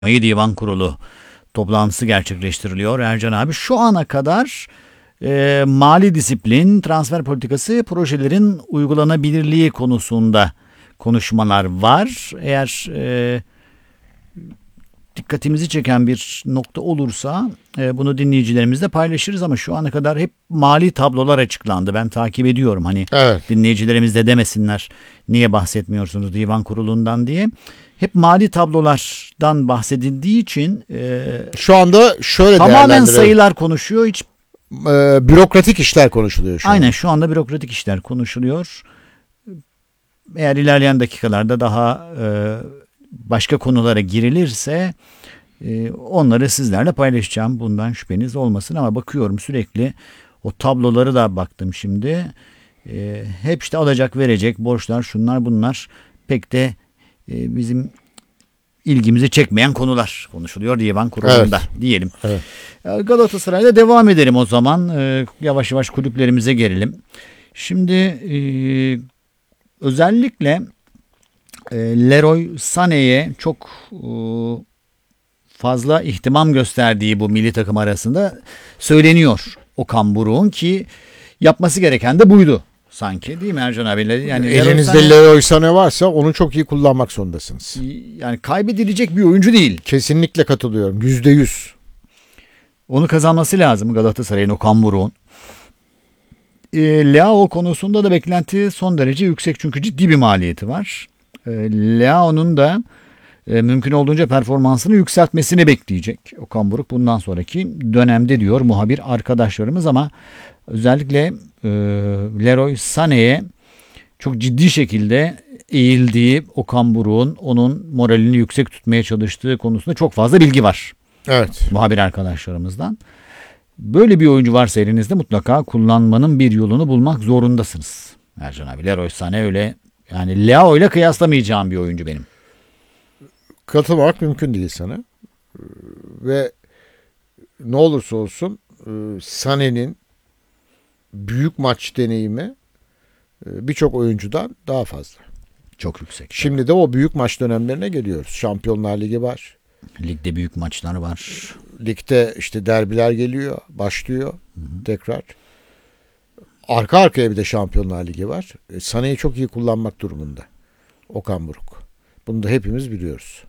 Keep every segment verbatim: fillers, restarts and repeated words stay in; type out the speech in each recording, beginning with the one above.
Divan Kurulu toplantısı gerçekleştiriliyor Ercan abi. Şu ana kadar e, mali disiplin, transfer politikası, projelerin uygulanabilirliği konusunda konuşmalar var. Eğer e, dikkatimizi çeken bir nokta olursa e, bunu dinleyicilerimizle paylaşırız ama şu ana kadar hep mali tablolar açıklandı. Ben takip ediyorum. Hani Evet. dinleyicilerimiz de demesinler niye bahsetmiyorsunuz divan kurulundan diye. Hep mali tablolardan bahsedildiği için e, Şu anda şöyle tamamen değerlendirelim. sayılar konuşuyor. Hiç Ee, bürokratik işler konuşuluyor şu aynen an. şu anda bürokratik işler konuşuluyor. Eğer ilerleyen dakikalarda daha e, başka konulara girilirse e, onları sizlerle paylaşacağım. Bundan şüpheniz olmasın ama bakıyorum sürekli o tabloları da baktım şimdi. E, hep işte alacak verecek borçlar şunlar bunlar pek de e, bizim ilgimizi çekmeyen konular konuşuluyor divan kurulunda Evet. diyelim. Evet. Galatasaray'da devam edelim o zaman. E, yavaş yavaş kulüplerimize gelelim. Şimdi e, özellikle e, Leroy Sané'ye çok e, fazla ihtimam gösterdiği bu milli takım arasında söyleniyor Okan Buruk'un ki yapması gereken de buydu sanki değil mi Ercan abi? Yani Elinizde Leroy Sané, Leroy Sané varsa onu çok iyi kullanmak zorundasınız. yani kaybedilecek bir oyuncu değil. Kesinlikle katılıyorum. Yüzde yüz. Onu kazanması lazım Galatasaray'ın Okan Buruk'un. E, Leao konusunda da beklenti son derece yüksek çünkü ciddi bir maliyeti var. E, Leao'nun da e, mümkün olduğunca performansını yükseltmesini bekleyecek Okan Buruk bundan sonraki dönemde diyor muhabir arkadaşlarımız ama özellikle e, Leroy Sané'ye çok ciddi şekilde eğildiği Okan Buruk'un onun moralini yüksek tutmaya çalıştığı konusunda çok fazla bilgi var. Evet. Muhabir arkadaşlarımızdan. Böyle bir oyuncu varsa elinizde mutlaka kullanmanın bir yolunu bulmak zorundasınız. Ercan abi Leroy Sané öyle yani Leao ile kıyaslamayacağım bir oyuncu benim. Katılmak mümkün değil sana. Ve ne olursa olsun Sané'nin büyük maç deneyimi birçok oyuncudan daha fazla. Çok yüksek. Şimdi de o büyük maç dönemlerine geliyoruz. Şampiyonlar Ligi var. Ligde büyük maçlar var. Ligde işte derbiler geliyor, başlıyor hı hı. tekrar. Arka arkaya bir de Şampiyonlar Ligi var. E, Sané'yi çok iyi kullanmak durumunda Okan Buruk. Bunu da hepimiz biliyoruz.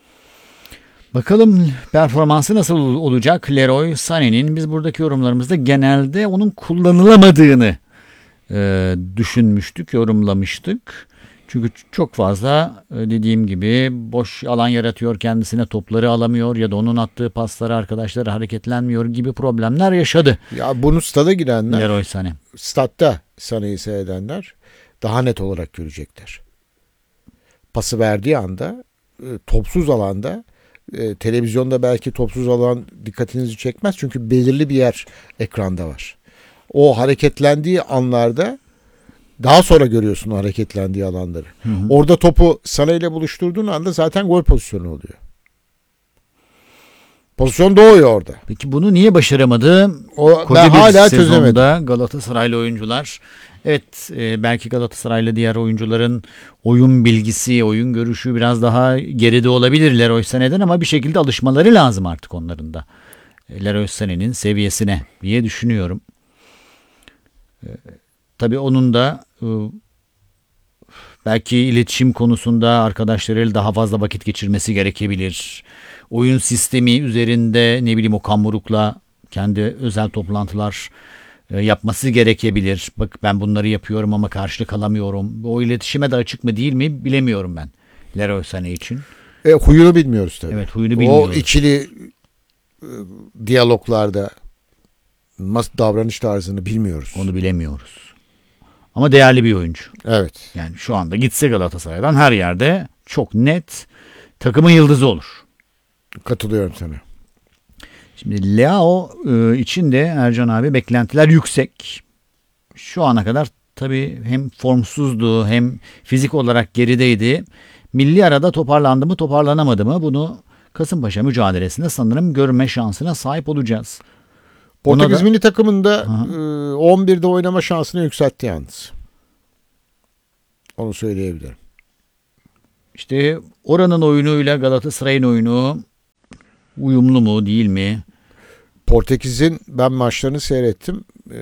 Bakalım performansı nasıl olacak Leroy Sané'nin? Biz buradaki yorumlarımızda genelde onun kullanılamadığını e, düşünmüştük, yorumlamıştık. Çünkü çok fazla dediğim gibi boş alan yaratıyor, kendisine topları alamıyor ya da onun attığı pasları arkadaşları hareketlenmiyor gibi problemler yaşadı. Ya bunu stada girenler, Leroy Sané. Statta Sané'yi seyredenler daha net olarak görecekler. Pası verdiği anda topsuz alanda televizyonda belki topsuz alan dikkatinizi çekmez çünkü belirli bir yer ekranda var. O hareketlendiği anlarda daha sonra görüyorsun o hareketlendiği alanları. Hı hı. Orada topu Sané ile buluşturduğun anda zaten gol pozisyonu oluyor. Pozisyon doğuyor orada. Peki bunu niye başaramadı? O, ben hala çözemedim. Galatasaraylı oyuncular. Evet e, belki Galatasaraylı diğer oyuncuların oyun bilgisi, oyun görüşü biraz daha geride olabilir Leroy Sané'den ama bir şekilde alışmaları lazım artık onların da. Leroy Sané'nin seviyesine diye düşünüyorum. E, tabii onun da e, belki iletişim konusunda arkadaşlarıyla daha fazla vakit geçirmesi gerekebilir. Oyun sistemi üzerinde ne bileyim Okan Buruk'la kendi özel toplantılar e, yapması gerekebilir. Bak ben bunları yapıyorum ama karşılık alamıyorum. O iletişime de açık mı değil mi bilemiyorum ben Leroy Sané için. E, huyunu bilmiyoruz tabii. Evet huyunu bilmiyoruz. O ikili e, diyaloglarda nasıl davranış tarzını bilmiyoruz. Onu bilemiyoruz. Ama değerli bir oyuncu. Evet. Yani şu anda gitse Galatasaray'dan her yerde çok net takımın yıldızı olur. Katılıyorum sana. Şimdi Leao e, için de Ercan abi beklentiler yüksek. Şu ana kadar tabii hem formsuzdu hem fizik olarak gerideydi. Milli arada toparlandı mı toparlanamadı mı bunu Kasımpaşa mücadelesinde sanırım görme şansına sahip olacağız. Portekiz da, milli takımında e, on birde oynama şansını yükseltti yalnız. Onu söyleyebilirim. İşte oranın oyunuyla Galatasaray'ın oyunu uyumlu mu değil mi? Portekiz'in ben maçlarını seyrettim. Ee,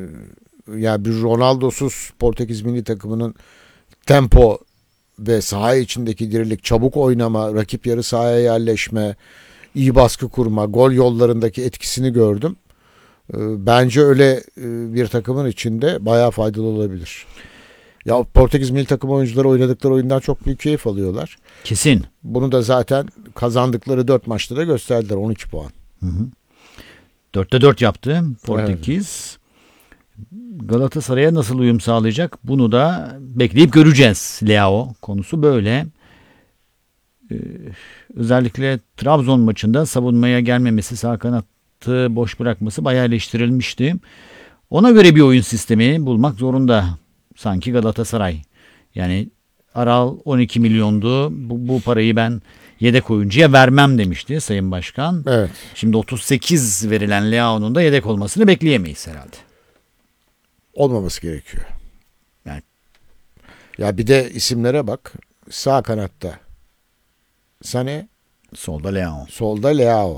yani bir Ronaldo'suz Portekiz milli takımının tempo ve saha içindeki dirilik, çabuk oynama, rakip yarı sahaya yerleşme, iyi baskı kurma, gol yollarındaki etkisini gördüm. Ee, bence öyle e, bir takımın içinde bayağı faydalı olabilir. Ya Portekiz milli takım oyuncuları oynadıkları oyundan çok büyük keyif alıyorlar. Kesin. Bunu da zaten kazandıkları dört maçta da gösterdiler, on iki puan. Hı hı. Dörtte dört yaptı Portekiz. Galatasaray'a nasıl uyum sağlayacak? Bunu da bekleyip göreceğiz. Leao konusu böyle. Ee, özellikle Trabzon maçında savunmaya gelmemesi, sağ kanatı boş bırakması bayağı eleştirilmişti. Ona göre bir oyun sistemi bulmak zorunda sanki Galatasaray. Yani Aral on iki milyondu. Bu, bu parayı ben yedek oyuncuya vermem demişti Sayın Başkan. Evet. Şimdi otuz sekiz verilen Leao'nun da yedek olmasını bekleyemeyiz herhalde. Olmaması gerekiyor. Yani. Ya bir de isimlere bak. Sağ kanatta Sané, Solda Leao. solda Leao.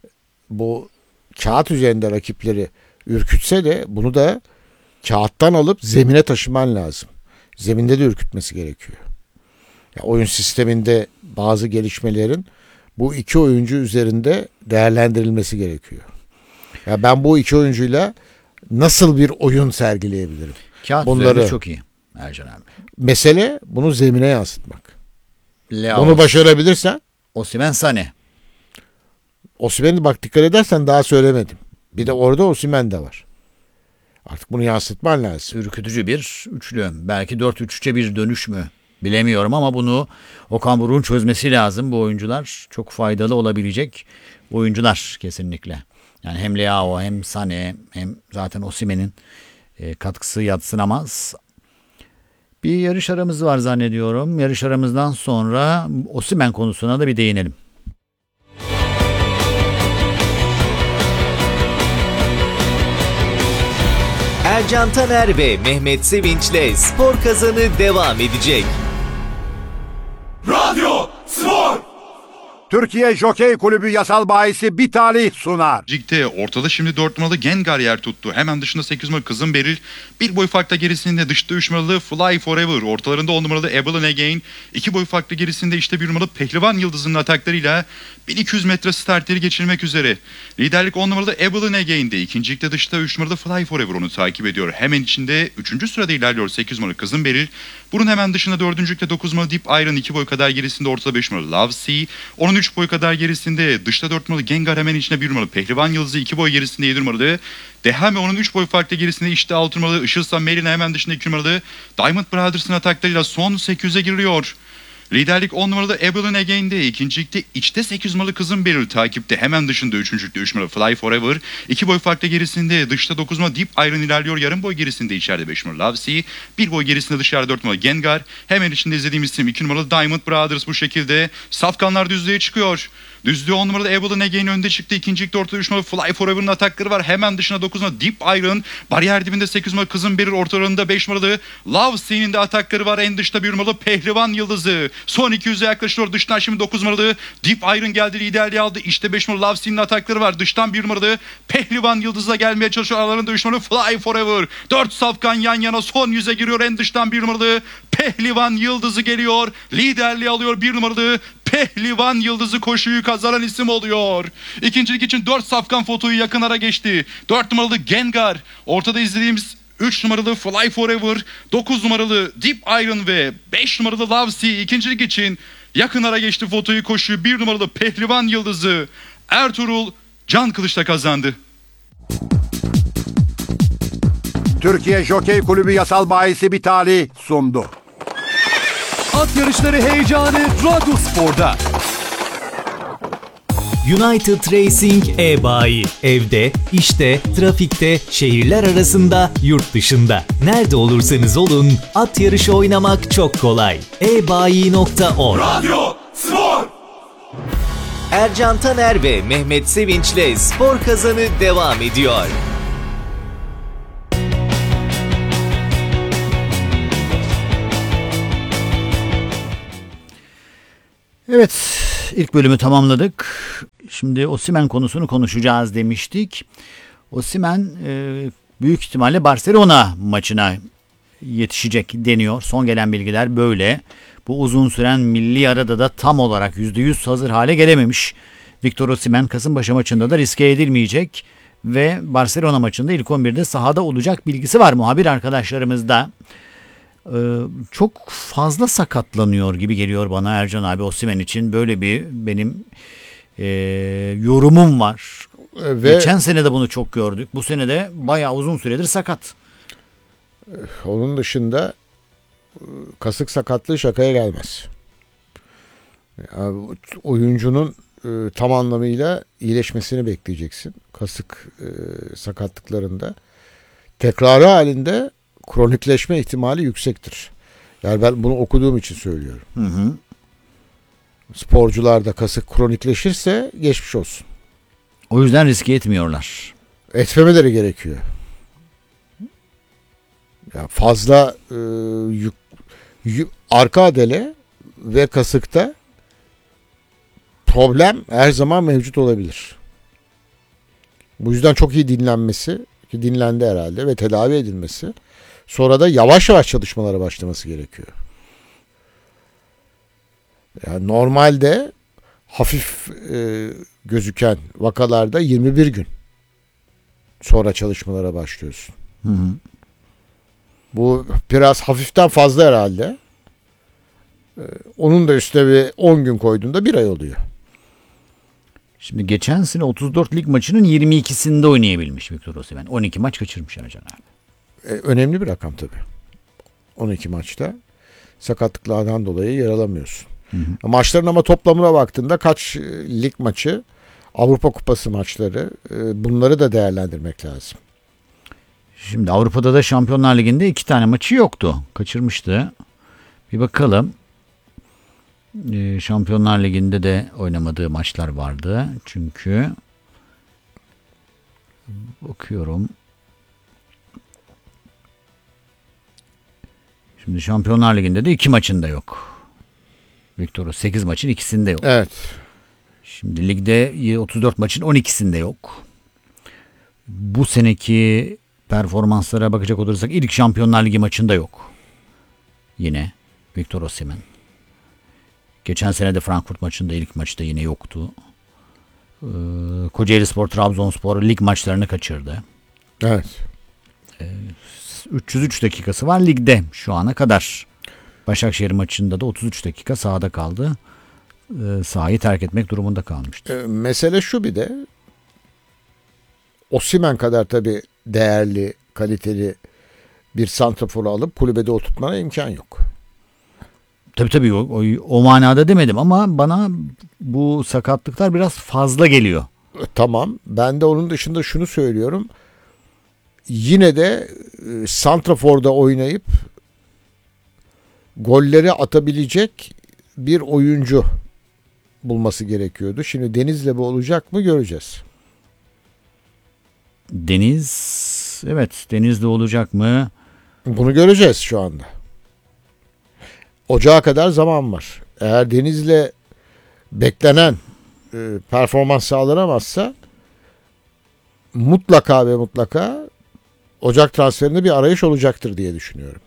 Bu kağıt üzerinde rakipleri ürkütse de bunu da kağıttan alıp zemine taşıman lazım. Zeminde de ürkütmesi gerekiyor. Ya oyun sisteminde bazı gelişmelerin bu iki oyuncu üzerinde değerlendirilmesi gerekiyor. Ya ben bu iki oyuncuyla nasıl bir oyun sergileyebilirim? Kağıt Bunları, üzerinde çok iyi Ercan abi. mesele bunu zemine yansıtmak. Leao, Bunu başarabilirsen, Osimhen, Sané. Osimhen'i bak dikkat edersen daha söylemedim. Bir de orada Osimhen de var. Artık bunu yansıtman lazım. Ürkütücü bir üçlü. Belki dört üç üçe bir dönüş mü? Bilemiyorum ama bunu Okan Buruk'un çözmesi lazım. Bu oyuncular çok faydalı olabilecek oyuncular kesinlikle. Yani hem Leao hem Sané hem zaten Osimhen'in e, katkısı yadsınamaz. Bir yarış aramız var zannediyorum. Yarış aramızdan sonra Osimhen konusuna da bir değinelim. Ercan Taner ve Mehmet Sevinç'le Spor Kazanı devam edecek. Radyo Spor! Türkiye Jokey Kulübü yasal bahisi bir talih sunar. Ligde ortada şimdi dört numaralı Gengar yer tuttu. Hemen dışında sekiz numaralı Kızım Beril. Bir boy farklı gerisinde dışta üç numaralı Fly Forever. Ortalarında on numaralı Evelyn Again. iki boy farklı gerisinde işte bir numaralı Pehlivan Yıldızı'nın ataklarıyla bin iki yüz metre starteri geçirmek üzere. Liderlik on numaralı Evelyn Again'de. İkincilikte dışta üç numaralı Fly Forever onu takip ediyor. Hemen içinde üçüncü sırada ilerliyor sekiz numaralı Kızım Beril. Bunun hemen dışında dördüncülükte dokuz numaralı Deep Iron, iki boy kadar gerisinde ortada beş numaralı Love Sea. Onun üç boy kadar gerisinde dışta dört numaralı Gengar, hemen içinde bir numaralı Pehlivan Yıldızı, iki boy gerisinde yedi numaralı Dehame, onun üç boy farklı gerisinde işte altı numaralı Işılsa Merina, hemen dışında iki numaralı Diamond Brothers'ın ataklarıyla son sekiz yüze giriyor. Liderlik on numaralı Evelyn Again'de, ikincilikte içte sekiz numaralı Kızım Beril takipte, hemen dışında üçüncülükte üç numaralı Fly Forever, iki boy farklı gerisinde dışta dokuz numaralı Deep Iron ilerliyor, yarım boy gerisinde içeride beş numaralı Love Sea, bir boy gerisinde dışarıda dört numaralı Gengar, hemen içinde izlediğimiz isim iki numaralı Diamond Brothers bu şekilde. Safkanlar düzlüğe çıkıyor. Düzlüğe on numaralı Evelyn Again önde çıktı. İkincilikte ortada üç numaralı Fly Forever'ın atakları var. Hemen dışına dokuz numaralı Deep Iron. Bariyer dibinde sekiz numaralı Kızım Beril. Ortalarında beş numaralı Love Sea'nin de atakları var. En dışta bir numaralı Pehlivan Yıldızı. Son iki yüze yaklaşıyor. Dıştan şimdi dokuz numaralı Deep Iron geldi. Liderliği aldı. İşte beş numaralı Love Sea'nin atakları var. Dıştan bir numaralı Pehlivan Yıldız'a gelmeye çalışıyor. Aralarında üç numaralı Fly Forever. dört safkan yan yana son yüze giriyor. En dıştan bir numaralı Pehlivan Yıldızı geliyor. Liderliği alıyor bir numaralı Pehlivan Yıldızı, koşuyu kazanan isim oluyor. İkincilik için dört safkan fotoyu yakın ara geçti. dört numaralı Gengar. Ortada izlediğimiz üç numaralı Fly Forever, dokuz numaralı Deep Iron ve beş numaralı Love Sea ikincilik için yakın ara geçti fotoyu, koşuyu bir numaralı Pehlivan Yıldızı Ertuğrul Can Kılıç'ta kazandı. Türkiye Jokey Kulübü yasal bahisi bir talih sundu. At yarışları heyecanı Radyo Spor'da. United Racing e-bayi. Evde, işte, trafikte, şehirler arasında, yurt dışında. Nerede olursanız olun, at yarışı oynamak çok kolay. e bayi nokta org. Radyo Spor! Ercan Taner ve Mehmet Sevinç'le Spor Kazanı devam ediyor. Evet, ilk bölümü tamamladık. Şimdi Osimhen konusunu konuşacağız demiştik. Osimhen e, büyük ihtimalle Barcelona maçına yetişecek deniyor. Son gelen bilgiler böyle. Bu uzun süren milli arada da tam olarak yüzde yüz hazır hale gelememiş. Victor Osimhen Kasımpaşa maçında da riske edilmeyecek ve Barcelona maçında ilk on birde sahada olacak bilgisi var muhabir arkadaşlarımızda. Ee, çok fazla sakatlanıyor gibi geliyor bana Ercan abi Osimhen için. Böyle bir benim e, yorumum var. Ve Geçen sene de bunu çok gördük. Bu sene de bayağı uzun süredir sakat. onun dışında kasık sakatlığı şakaya gelmez. Yani oyuncunun e, tam anlamıyla iyileşmesini bekleyeceksin. Kasık e, sakatlıklarında tekrarı halinde kronikleşme ihtimali yüksektir. Yani ben bunu okuduğum için söylüyorum. Hı hı. Sporcularda kasık kronikleşirse geçmiş olsun. O yüzden riske etmiyorlar. Etmemeleri gerekiyor. Ya fazla e, yük, yük, arka adele ve kasıkta problem her zaman mevcut olabilir. Bu yüzden çok iyi dinlenmesi, ki dinlendi herhalde, ve tedavi edilmesi, sonra da yavaş yavaş çalışmalara başlaması gerekiyor. Yani normalde hafif e, gözüken vakalarda yirmi bir gün sonra çalışmalara başlıyorsun. Hı hı. Bu biraz hafiften fazla herhalde. Ee, onun da üstüne bir on gün koyduğunda bir ay oluyor. Şimdi geçen sene otuz dört lig maçının yirmi ikisinde oynayabilmiş Victor Osimhen. on iki maç kaçırmış Ercan abi. Ee, önemli bir rakam tabii. on iki maçta sakatlıklardan dolayı yer alamıyorsun. Hı hı. Maçların ama toplamına baktığında kaç e, lig maçı, Avrupa Kupası maçları, e, bunları da değerlendirmek lazım. Şimdi Avrupa'da da Şampiyonlar Ligi'nde iki tane maçı yoktu. Kaçırmıştı. Bir bakalım. Ee, Şampiyonlar Ligi'nde de oynamadığı maçlar vardı. Çünkü bakıyorum. Şimdi Şampiyonlar Ligi'nde de iki maçında yok. Victor'u sekiz maçın ikisinde yok. Evet. Şimdi ligde otuz dört maçın on ikisinde yok. Bu seneki performanslara bakacak olursak ilk Şampiyonlar Ligi maçında yok. Yine Victor Osimhen. Geçen sene de Frankfurt maçında ilk maçta yine yoktu. Ee, Kocaelispor, Trabzonspor lig maçlarını kaçırdı. Evet. üç yüz üç dakikası var ligde şu ana kadar. Başakşehir maçında da otuz üç dakika sahada kaldı. Ee, sahayı terk etmek durumunda kalmıştı. E, mesele şu, bir de Osimhen kadar tabii değerli, kaliteli bir santraforu alıp kulübede oturtmana imkan yok. Tabii tabii o, o, o manada demedim ama bana bu sakatlıklar biraz fazla geliyor. E, Tamam. Ben de onun dışında şunu söylüyorum. Yine de e, santraforda oynayıp golleri atabilecek bir oyuncu bulması gerekiyordu. Şimdi Deniz'le bu olacak mı göreceğiz. Deniz, evet Deniz'de olacak mı? Bunu göreceğiz şu anda. Ocağa kadar zaman var. Eğer Deniz'le beklenen e, performans sağlanamazsa mutlaka ve mutlaka Ocak transferinde bir arayış olacaktır diye düşünüyorum.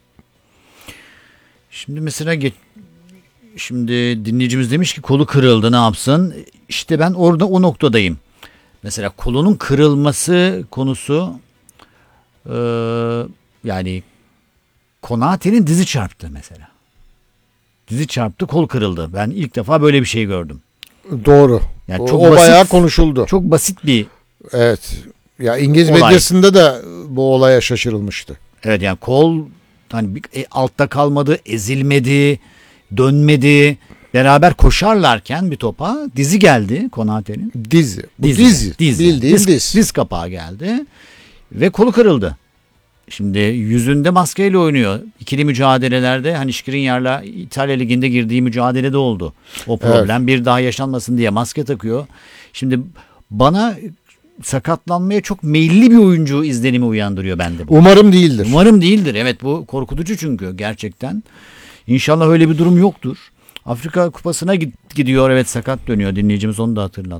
Şimdi mesela geç, şimdi dinleyicimiz demiş ki kolu kırıldı ne yapsın? İşte ben orada o noktadayım. Mesela kolunun kırılması konusu e, yani Konate'nin dizi çarptı mesela. Dizi çarptı, kol kırıldı. Ben ilk defa böyle bir şey gördüm. Doğru. Yani o çok o basit, bayağı konuşuldu. Çok basit bir Evet. Ya İngiliz olay. medyasında da bu olaya şaşırılmıştı. Evet yani kol hani bir, e, altta kalmadı, ezilmedi, dönmedi. Beraber koşarlarken bir topa dizi geldi Konate'nin. Dizi. Bu Dizi. dizi. dizi. Bildiğin diz, diz. diz kapağı geldi ve kolu kırıldı. Şimdi yüzünde maskeyle oynuyor. İkili mücadelelerde hani Skriniar'la İtalya Ligi'nde girdiği mücadelede oldu. O problem bir daha yaşanmasın diye maske takıyor. Şimdi bana sakatlanmaya çok meyilli bir oyuncu izlenimi uyandırıyor bende bu. Umarım değildir. Umarım değildir. Evet bu korkutucu çünkü gerçekten. İnşallah öyle bir durum yoktur. Afrika Kupası'na gidiyor. Evet sakat dönüyor. Dinleyicimiz onu da hatırlattı.